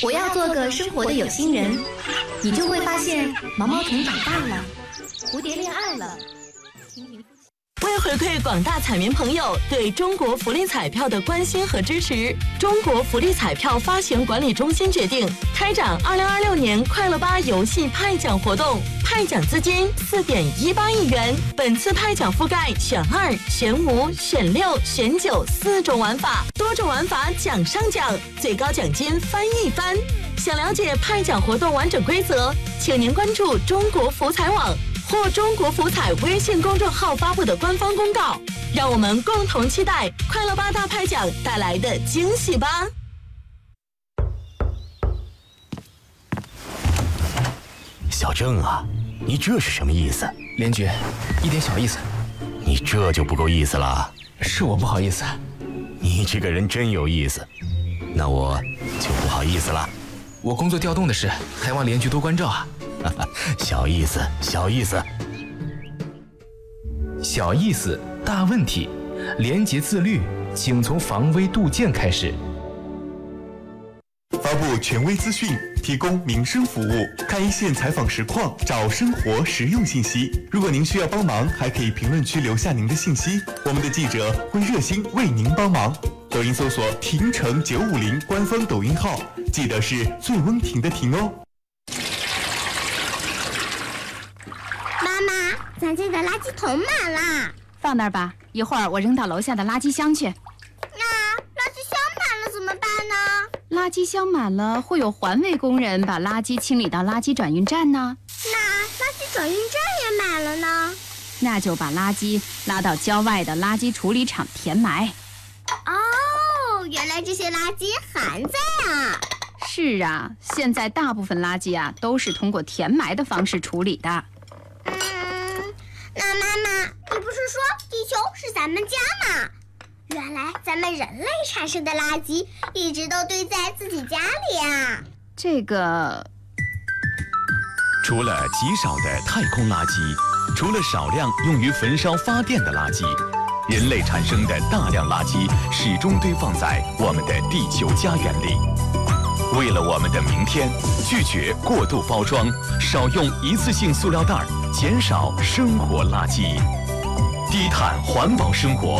我要做个生活的有心人，你就会发现毛毛虫长大了，蝴蝶恋爱了。 为回馈广大彩民朋友对中国福利彩票的关心和支持，中国福利彩票发行管理中心决定开展2026年快乐吧游戏派奖活动，派奖资金4.18亿元。本次派奖覆盖选2、选5、选6、选94种玩法，多种玩法奖上奖，最高奖金翻一番。想了解派奖活动完整规则，请您关注中国福彩网或中国福彩微信公众号发布的官方公告，让我们共同期待快乐吧大派奖带来的惊喜吧。 小郑啊，你这是什么意思？ 连局，一点小意思。 你这就不够意思了。 是我不好意思。 你这个人真有意思，那我就不好意思了。 我工作调动的事，还望连局多关照啊。 小意思，小意思， 小意思，大问题。廉洁自律，请从防微杜渐开始。 发布权威资讯，提供民生服务，看一线采访实况，找生活实用信息。如果您需要帮忙，还可以评论区留下您的信息，我们的记者会热心为您帮忙。抖音搜索婷城950官方抖音号，记得是最温婷的婷哦。 咱家的垃圾桶满了， 放那儿吧，一会儿我扔到楼下的垃圾箱去。 那垃圾箱满了怎么办呢？ 垃圾箱满了，会有环卫工人把垃圾清理到垃圾转运站呢。 那垃圾转运站也满了呢？ 那就把垃圾拉到郊外的垃圾处理厂填埋。 哦，原来这些垃圾还在啊！ 是啊，现在大部分垃圾啊都是通过填埋的方式处理的。 那妈妈，你不是说地球是咱们家吗？原来咱们人类产生的垃圾一直都堆在自己家里啊。 这个， 除了极少的太空垃圾，除了少量用于焚烧发电的垃圾，人类产生的大量垃圾始终堆放在我们的地球家园里。为了我们的明天，拒绝过度包装，少用一次性塑料袋，减少生活垃圾，低碳环保生活。